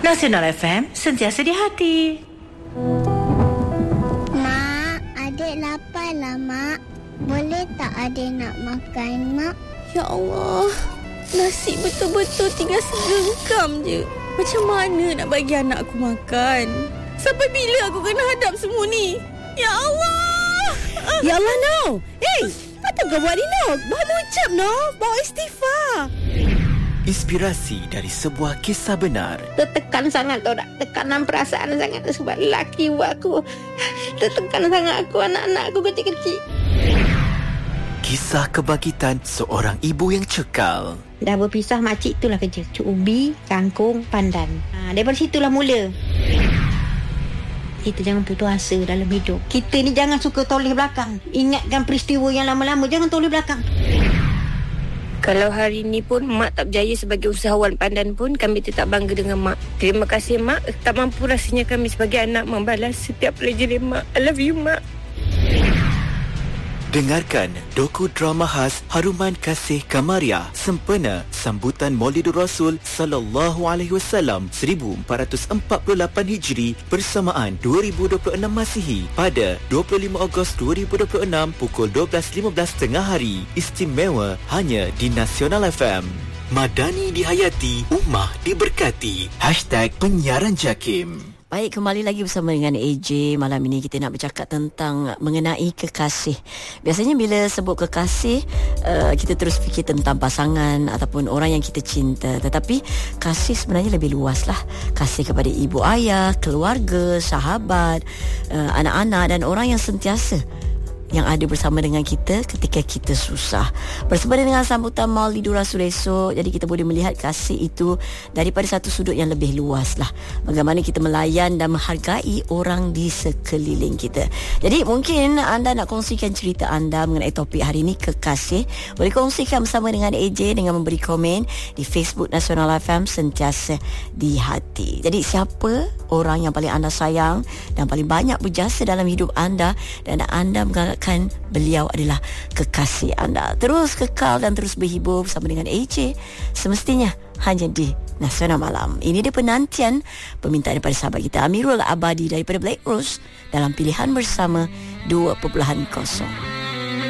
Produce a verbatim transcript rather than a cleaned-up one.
Nasional F M, sentiasa di hati. Mak, adik lapar lah, Mak. Boleh tak adik nak makan, Mak? Ya Allah, nasi betul-betul tinggal segengkam je. Macam mana nak bagi anak aku makan? Sampai bila aku kena hadap semua ni? Ya Allah! Ya Allah, no. Hey, apa kau buat ni, no? Bawa ucap, no? Bawa istighfar. Inspirasi dari sebuah kisah benar. Tertekan sangat tau tak? Tekanan perasaan sangat sebab lelaki buat aku. Tertekan sangat aku, anak-anak aku kecil-kecil. Kisah kebangkitan seorang ibu yang cekal. Dah berpisah, makcik itulah kerja. Cuk ubi, kangkung, pandan. Ha, daripada situlah mula. Kita jangan putus asa dalam hidup. Kita ni jangan suka toleh belakang. Ingatkan peristiwa yang lama-lama, jangan toleh belakang. Kalau hari ni pun Mak tak berjaya sebagai usahawan pandan pun, kami tetap bangga dengan Mak. Terima kasih Mak. Tak mampu rasanya kami sebagai anak membalas setiap pelajaran Mak. I love you Mak. Dengarkan doku drama khas Haruman Kasih Kamariah sempena sambutan Maulidur Rasul sallallahu alaihi wasallam seribu empat ratus empat puluh lapan Hijri bersamaan dua ribu dua puluh enam Masihi pada dua puluh lima Ogos dua ribu dua puluh enam pukul dua belas lima belas tengah hari. Istimewa hanya di Nasional F M. Madani dihayati, Ummah diberkati. Hashtag Penyiaran Jakim. Baik, kembali lagi bersama dengan A J. Malam ini kita nak bercakap tentang mengenai kekasih. Biasanya bila sebut kekasih, uh, kita terus fikir tentang pasangan ataupun orang yang kita cinta. Tetapi kasih sebenarnya lebih luas lah. Kasih kepada ibu ayah, keluarga, sahabat, uh, anak-anak dan orang yang sentiasa yang ada bersama dengan kita ketika kita susah. Bersama dengan sambutan Maulidur Rasul esok, jadi kita boleh melihat kasih itu daripada satu sudut yang lebih luas lah. Bagaimana kita melayan dan menghargai orang di sekeliling kita. Jadi mungkin anda nak kongsikan cerita anda mengenai topik hari ini, kekasih. Boleh kongsikan bersama dengan A J dengan memberi komen di Facebook Nasional F M, sentiasa di hati. Jadi siapa orang yang paling anda sayang dan paling banyak berjasa dalam hidup anda dan anda menganggap beliau adalah kekasih anda. Terus kekal dan terus berhibur bersama dengan A J semestinya hanya di Nasional Malam. Ini dia penantian permintaan daripada sahabat kita Amirul Abadi daripada Black Rose dalam Pilihan Bersama dua kosong.